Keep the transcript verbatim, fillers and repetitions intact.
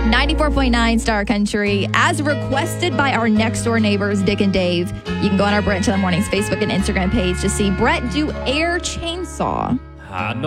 ninety-four point nine Star Country, as requested by our next door neighbors, Dick and Dave. You can go on our Brett in the Mornings Facebook and Instagram page to see Brett do air chainsaw. I know.